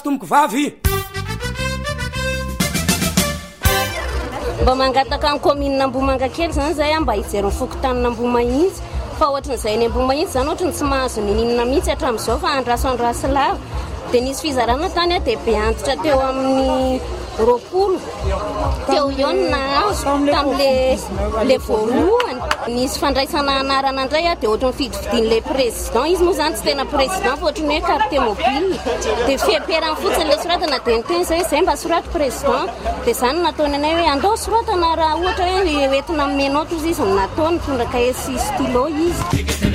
tomboko vavy mba mangataka ny commune Ambomanga kely zany zay mba hijery fokotanina Ambomahitsy fa ohatran'izay ny Ambomahitsy zany ohatrany tsy mahazo ninina mihitsy hatramin'izao fa andraso lava dia nisy fizarana tany dia be antitra teo amin'ny 20 teo iony na azo tamin'le voalohany nisy fandraisana anarana indray dia ohatrany fidividin'ilay président izy moa zany tsy tena président fa ohatrany hoe carte mobile dia fiamperany fotsiny le soratana dia niteny zay mba soraty président dia zany nataony anay hoe andao soratana raha ohatra hoe entina menao tozy izy nataony tondraka esy stylo izy